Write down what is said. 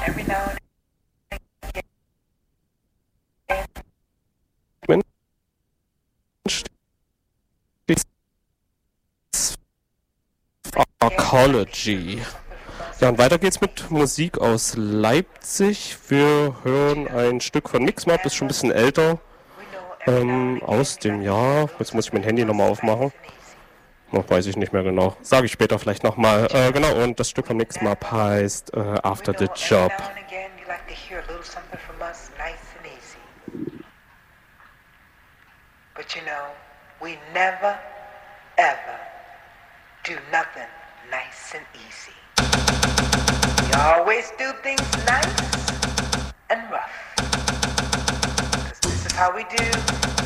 Arcology. Ja, und weiter geht's mit Musik aus Leipzig. Wir hören ein Stück von Mixmap, ist schon ein bisschen älter, aus dem Jahr. Jetzt muss ich mein Handy nochmal aufmachen. Noch weiß ich nicht mehr genau. Sage ich später vielleicht nochmal. Genau, und das Stück von Mixmap heißt After the Job. But you know, we never, ever do nothing nice and easy. We always do things nice and rough. 'Cause this is how we do